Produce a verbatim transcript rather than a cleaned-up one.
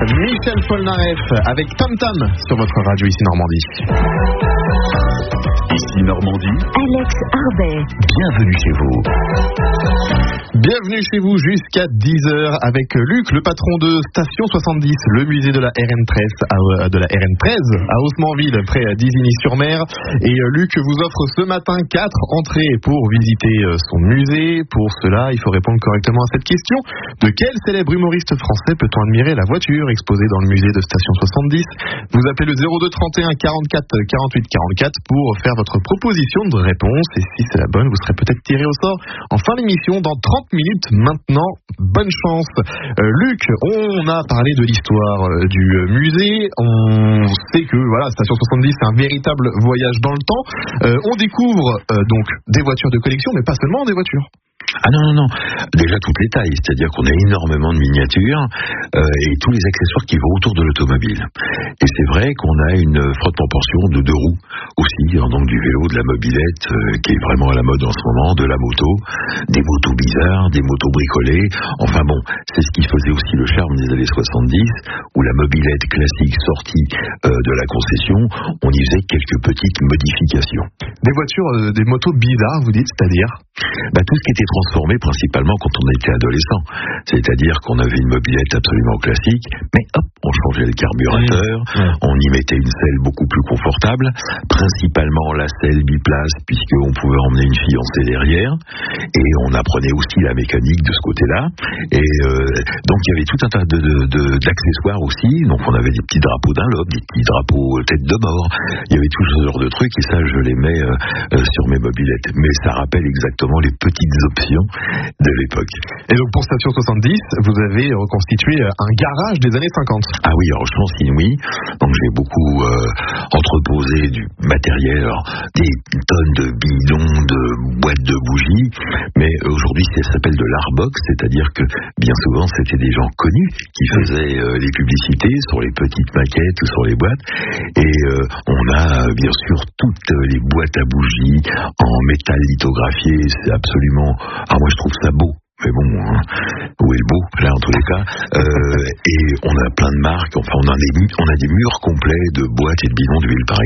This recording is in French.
Michel Polnareff avec Tom Tom sur votre radio ici Normandie. Ici Normandie, Alex Arbet. Bienvenue chez vous. Bienvenue chez vous jusqu'à dix heures avec Luc, le patron de Station soixante-dix, le musée de la R N treize à, de la R N treize à Haussmanville, près d'Isigny-sur-Mer. Et Luc vous offre ce matin quatre entrées pour visiter son musée. Pour cela, il faut répondre correctement à cette question. De quel célèbre humoriste français peut-on admirer la voiture exposée dans le musée de Station soixante-dix? Vous appelez le zéro deux trente et un quarante-quatre quarante-huit quarante-quatre pour faire votre proposition de réponse. Et si c'est la bonne, vous serez peut-être tiré au sort en fin d'émission dans trente minutes maintenant. Bonne chance. Euh, Luc, on a parlé de l'histoire euh, du euh, musée. On sait que voilà, Station soixante-dix, c'est un véritable voyage dans le temps. Euh, on découvre euh, donc des voitures de collection, mais pas seulement des voitures. Ah non, non, non. Déjà toutes les tailles, c'est-à-dire qu'on a énormément de miniatures euh, et tous les accessoires qui vont autour de l'automobile. Et c'est vrai qu'on a une forte proportion de deux roues aussi, hein, donc du vélo, de la mobilette euh, qui est vraiment à la mode en ce moment, de la moto, des motos bizarres, des motos bricolées. Enfin bon, c'est ce qui faisait aussi le charme des années soixante-dix, où la mobilette classique sortie euh, de la concession, on y faisait quelques petites modifications. Des voitures, euh, des motos bizarres, vous dites, c'est-à-dire bah, tout ce qui était transformé principalement quand on était adolescent. C'est-à-dire qu'on avait une mobilette absolument classique, mais hop, on changeait le carburateur, mmh. on y mettait une selle beaucoup plus confortable, principalement la selle biplace, puisqu'on pouvait emmener une fiancée derrière, et on apprenait aussi la mécanique de ce côté-là. Et euh, donc il y avait tout un tas de, de, de, d'accessoires aussi, donc on avait des petits drapeaux d'un lobe, des petits drapeaux tête de mort, il y avait tout ce genre de trucs, et ça je les mets euh, euh, sur mes mobilettes. Mais ça rappelle exactement les petites options de l'époque. Et donc pour Station soixante-dix, vous avez reconstitué un garage des années cinquante. Ah oui, alors je pense oui. Donc j'ai beaucoup euh, entreposé du matériel, alors, des tonnes de bidons, de boîtes de bougies, mais aujourd'hui ça s'appelle de l'artbox, c'est-à-dire que bien souvent c'était des gens connus qui faisaient euh, les publicités sur les petites maquettes ou sur les boîtes, et euh, on a bien sûr toutes les boîtes à bougies en métal lithographié, c'est absolument... Ah moi je trouve ça beau. Mais bon, hein, où est le beau, là en tous les cas, euh, et on a plein de marques, enfin on a des, on a des murs complets de boîtes et de bidons d'huile par exemple.